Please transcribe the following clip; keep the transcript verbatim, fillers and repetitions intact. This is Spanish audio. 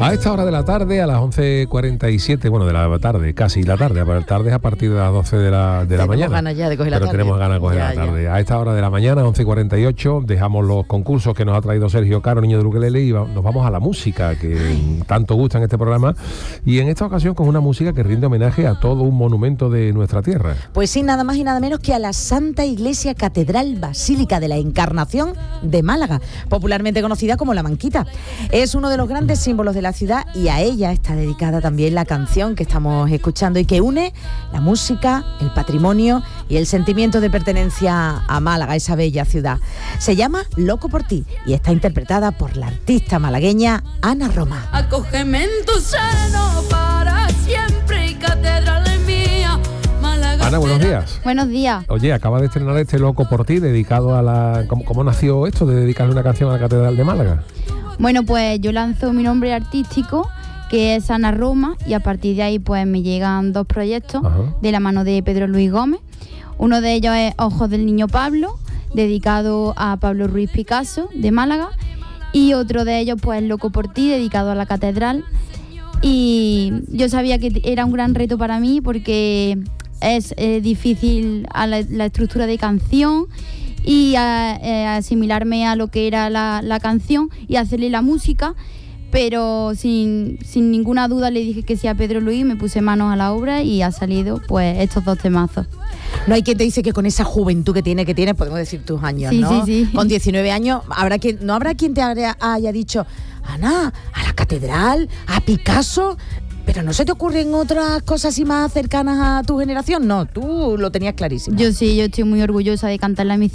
A esta hora de la tarde, a las once cuarenta y siete, bueno, de la tarde, casi la tarde, a la tarde es a partir de las doce de la, de la mañana. Tenemos ganas ya de coger la Pero tarde. tenemos ganas de coger Ya, la tarde. ya. A esta hora de la mañana, once cuarenta y ocho, dejamos los concursos que nos ha traído Sergio Caro, niño de ukelele, y va- nos vamos a la música, que Ay. tanto gusta en este programa. Y en esta ocasión con una música que rinde homenaje a todo un monumento de nuestra tierra. Pues sí, nada más y nada menos que a la Santa Iglesia Catedral Basílica de la Encarnación de Málaga, popularmente conocida como La Manquita. Es uno de los grandes símbolos de la ciudad y a ella está dedicada también la canción que estamos escuchando y que une la música, el patrimonio y el sentimiento de pertenencia a Málaga, esa bella ciudad. Se llama Loco por ti y está interpretada por la artista malagueña Ana Roma. Acógeme en tu seno para siempre y catedral mía, Málaga. Ana, buenos días. Buenos días. Oye, acaba de estrenar este Loco por ti, dedicado a la... ¿Cómo, cómo nació esto de dedicarle una canción a la Catedral de Málaga? Bueno, pues yo lanzo mi nombre artístico, que es Ana Roma, y a partir de ahí pues me llegan dos proyectos Ajá. de la mano de Pedro Luis Gómez. Uno de ellos es Ojos del Niño Pablo, dedicado a Pablo Ruiz Picasso, de Málaga, y otro de ellos pues Loco por ti, dedicado a la Catedral. Y yo sabía que era un gran reto para mí porque es eh, difícil a la, la estructura de canción y a, eh, asimilarme a lo que era la, la canción y hacerle la música, pero sin, sin ninguna duda le dije que sí a Pedro Luis, me puse manos a la obra y ha salido pues estos dos temazos. No hay quien te dice que con esa juventud que tiene, que tiene, podemos decir tus años, Sí, ¿no? sí, sí. Con diecinueve años, habrá quien, no habrá quien te haya, haya dicho, Ana, a la Catedral, a Picasso, pero ¿no se te ocurren otras cosas así más cercanas a tu generación? No, tú lo tenías clarísimo. Yo sí, yo estoy muy orgullosa de cantarle a mis